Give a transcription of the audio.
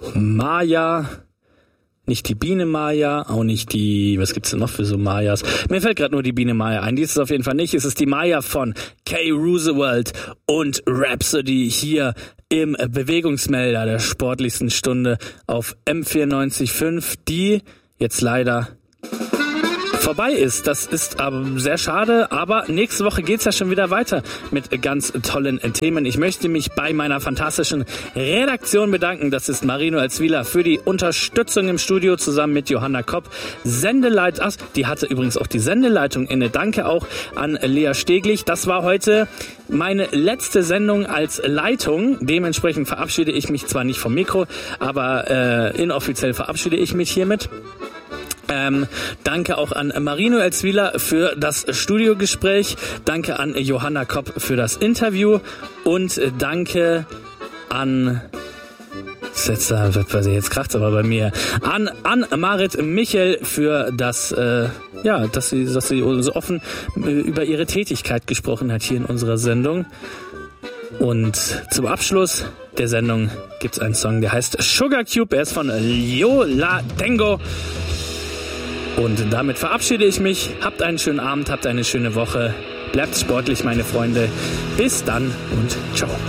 Maya. Nicht die Biene Maya, auch nicht die, was gibt's denn noch für so Mayas? Mir fällt gerade nur die Biene Maya ein. Die ist es auf jeden Fall nicht. Es ist die Maya von Kay Roosevelt und Rhapsody hier im Bewegungsmelder der sportlichsten Stunde auf M94.5, die jetzt leider vorbei ist. Das ist aber sehr schade, aber nächste Woche geht's ja schon wieder weiter mit ganz tollen Themen. Ich möchte mich bei meiner fantastischen Redaktion bedanken. Das ist Marino Elzwila für die Unterstützung im Studio zusammen mit Johanna Kopp. Die hatte übrigens auch die Sendeleitung inne. Danke auch an Lea Steglich. Das war heute meine letzte Sendung als Leitung. Dementsprechend verabschiede ich mich zwar nicht vom Mikro, aber inoffiziell verabschiede ich mich hiermit. Danke auch an Marino Elzwila für das Studiogespräch. Danke an Johanna Kopp für das Interview. Und danke an... Jetzt kracht's aber bei mir. An Marit Michel für das, dass sie so offen über ihre Tätigkeit gesprochen hat hier in unserer Sendung. Und zum Abschluss der Sendung gibt's einen Song, der heißt Sugar Cube. Er ist von Yola Tengo. Und damit verabschiede ich mich. Habt einen schönen Abend, habt eine schöne Woche. Bleibt sportlich, meine Freunde. Bis dann und ciao.